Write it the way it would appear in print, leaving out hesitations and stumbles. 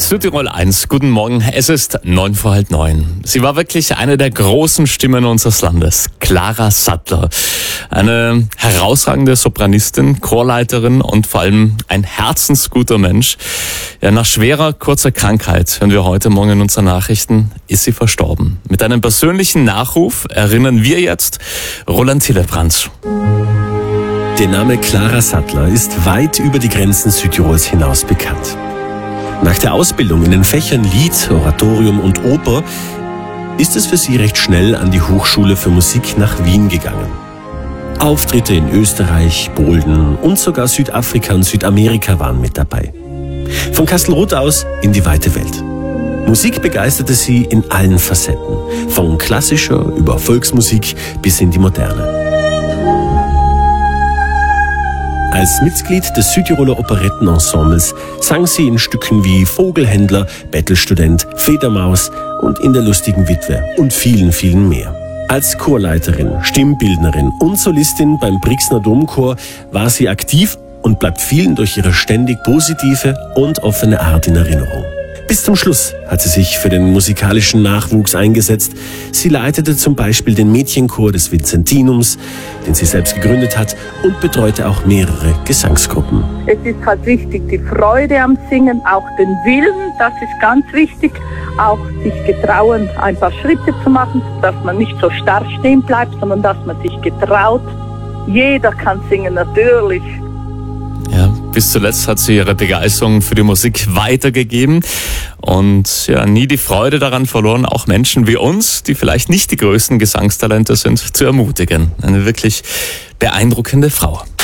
Südtirol 1, guten Morgen. Es ist 9:09. Sie war wirklich eine der großen Stimmen unseres Landes, Clara Sattler. Eine herausragende Sopranistin, Chorleiterin und vor allem ein herzensguter Mensch. Ja, nach schwerer, kurzer Krankheit, hören wir heute Morgen in unseren Nachrichten, ist sie verstorben. Mit einem persönlichen Nachruf erinnern wir jetzt Roland Hillebrand. Der Name Clara Sattler ist weit über die Grenzen Südtirols hinaus bekannt. Nach der Ausbildung in den Fächern Lied, Oratorium und Oper ist es für sie recht schnell an die Hochschule für Musik nach Wien gegangen. Auftritte in Österreich, Polen und sogar Südafrika und Südamerika waren mit dabei. Von Kastelruth aus in die weite Welt. Musik begeisterte sie in allen Facetten, von klassischer über Volksmusik bis in die Moderne. Als Mitglied des Südtiroler Operettenensembles sang sie in Stücken wie Vogelhändler, Bettelstudent, Fledermaus und In der lustigen Witwe und vielen, vielen mehr. Als Chorleiterin, Stimmbildnerin und Solistin beim Brixner Domchor war sie aktiv und bleibt vielen durch ihre ständig positive und offene Art in Erinnerung. Bis zum Schluss hat sie sich für den musikalischen Nachwuchs eingesetzt. Sie leitete zum Beispiel den Mädchenchor des Vinzentinums, den sie selbst gegründet hat, und betreute auch mehrere Gesangsgruppen. Es ist halt wichtig, die Freude am Singen, auch den Willen, das ist ganz wichtig. Auch sich getrauen, ein paar Schritte zu machen, dass man nicht so starr stehen bleibt, sondern dass man sich getraut. Jeder kann singen, natürlich. Ja, bis zuletzt hat sie ihre Begeisterung für die Musik weitergegeben und ja, nie die Freude daran verloren, auch Menschen wie uns, die vielleicht nicht die größten Gesangstalente sind, zu ermutigen. Eine wirklich beeindruckende Frau.